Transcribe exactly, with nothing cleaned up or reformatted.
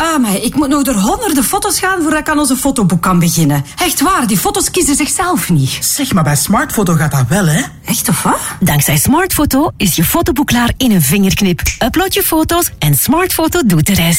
Ja, maar ik moet nog door honderden foto's gaan voordat ik aan onze fotoboek kan beginnen. Echt waar, die foto's kiezen zichzelf niet. Zeg, maar bij Smartfoto gaat dat wel, hè? Echt of wat? Dankzij Smartfoto is je fotoboek klaar in een vingerknip. Upload je foto's en Smartfoto doet de rest.